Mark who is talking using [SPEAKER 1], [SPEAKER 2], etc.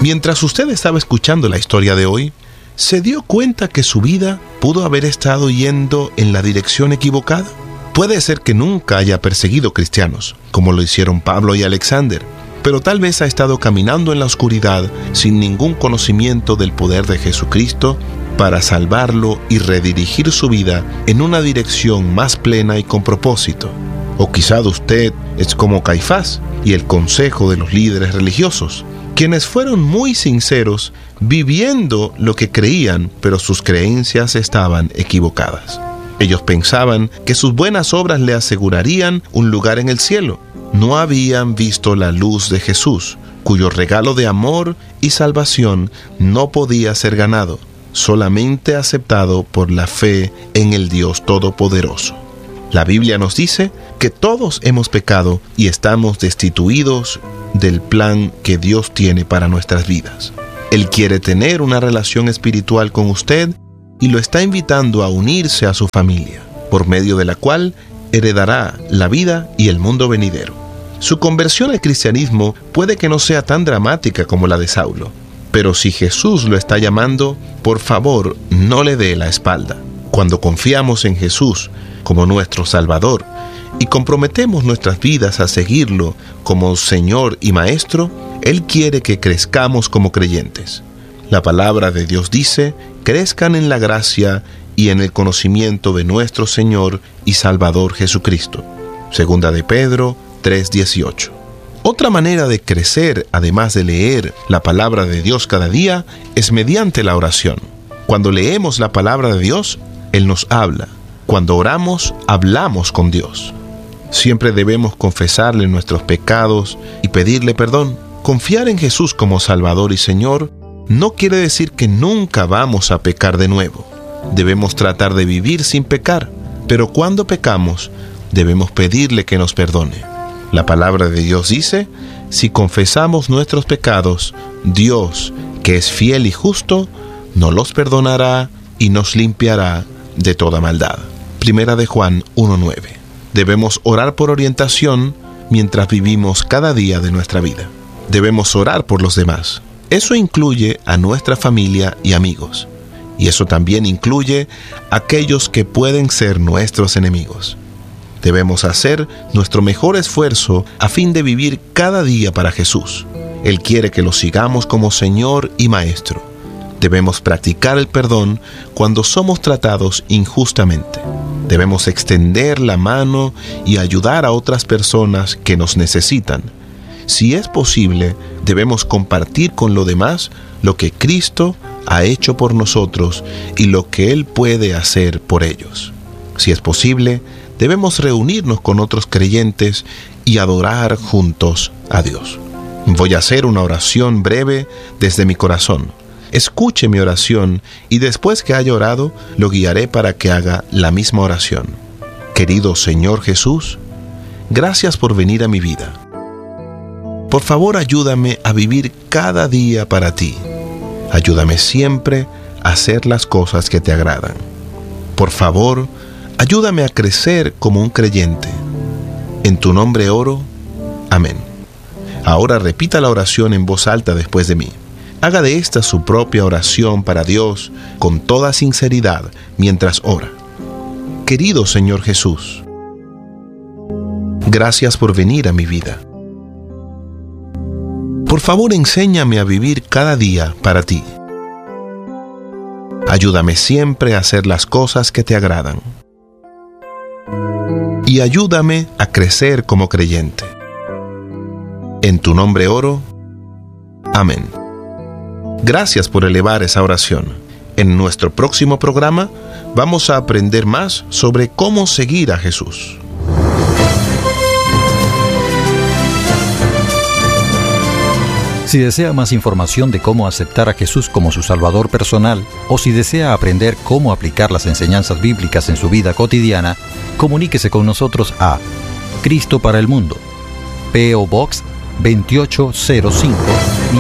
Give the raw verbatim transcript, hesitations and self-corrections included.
[SPEAKER 1] Mientras usted estaba escuchando la historia de hoy, ¿se dio cuenta que su vida pudo haber estado yendo en la dirección equivocada? Puede ser que nunca haya perseguido cristianos, como lo hicieron Pablo y Alexander, pero tal vez ha estado caminando en la oscuridad sin ningún conocimiento del poder de Jesucristo para salvarlo y redirigir su vida en una dirección más plena y con propósito. O quizá usted es como Caifás y el consejo de los líderes religiosos, quienes fueron muy sinceros viviendo lo que creían, pero sus creencias estaban equivocadas. Ellos pensaban que sus buenas obras le asegurarían un lugar en el cielo. No habían visto la luz de Jesús, cuyo regalo de amor y salvación no podía ser ganado, solamente aceptado por la fe en el Dios Todopoderoso. La Biblia nos dice que todos hemos pecado y estamos destituidos del plan que Dios tiene para nuestras vidas. Él quiere tener una relación espiritual con usted y lo está invitando a unirse a su familia, por medio de la cual heredará la vida y el mundo venidero. Su conversión al cristianismo puede que no sea tan dramática como la de Saulo, pero si Jesús lo está llamando, por favor, no le dé la espalda. Cuando confiamos en Jesús como nuestro Salvador y comprometemos nuestras vidas a seguirlo como Señor y Maestro, Él quiere que crezcamos como creyentes. La palabra de Dios dice: crezcan en la gracia y en el conocimiento de nuestro Señor y Salvador Jesucristo. Segunda de Pedro tres dieciocho. Otra manera de crecer, además de leer la palabra de Dios cada día, es mediante la oración. Cuando leemos la palabra de Dios, Él nos habla. Cuando oramos, hablamos con Dios. Siempre debemos confesarle nuestros pecados y pedirle perdón. Confiar en Jesús como Salvador y Señor no quiere decir que nunca vamos a pecar de nuevo. Debemos tratar de vivir sin pecar, pero cuando pecamos, debemos pedirle que nos perdone. La palabra de Dios dice: si confesamos nuestros pecados, Dios, que es fiel y justo, nos los perdonará y nos limpiará de toda maldad. Primera de Juan uno nueve. Debemos orar por orientación mientras vivimos cada día de nuestra vida. Debemos orar por los demás. Eso incluye a nuestra familia y amigos. Y eso también incluye a aquellos que pueden ser nuestros enemigos. Debemos hacer nuestro mejor esfuerzo a fin de vivir cada día para Jesús. Él quiere que lo sigamos como Señor y Maestro. Debemos practicar el perdón cuando somos tratados injustamente. Debemos extender la mano y ayudar a otras personas que nos necesitan. Si es posible, debemos compartir con los demás lo que Cristo ha hecho por nosotros y lo que Él puede hacer por ellos. Si es posible, debemos reunirnos con otros creyentes y adorar juntos a Dios. Voy a hacer una oración breve desde mi corazón. Escuche mi oración y después que haya orado, lo guiaré para que haga la misma oración. Querido Señor Jesús, gracias por venir a mi vida. Por favor, ayúdame a vivir cada día para ti. Ayúdame siempre a hacer las cosas que te agradan. Por favor, ayúdame a crecer como un creyente. En tu nombre oro. Amén. Ahora repita la oración en voz alta después de mí. Haga de esta su propia oración para Dios con toda sinceridad mientras ora. Querido Señor Jesús, gracias por venir a mi vida. Por favor, enséñame a vivir cada día para ti. Ayúdame siempre a hacer las cosas que te agradan. Y ayúdame a crecer como creyente. En tu nombre oro. Amén. Gracias por elevar esa oración. En nuestro próximo programa vamos a aprender más sobre cómo seguir a Jesús.
[SPEAKER 2] Si desea más información de cómo aceptar a Jesús como su Salvador personal, o si desea aprender cómo aplicar las enseñanzas bíblicas en su vida cotidiana, comuníquese con nosotros a Cristo para el Mundo, P O Box veintiocho cero cinco,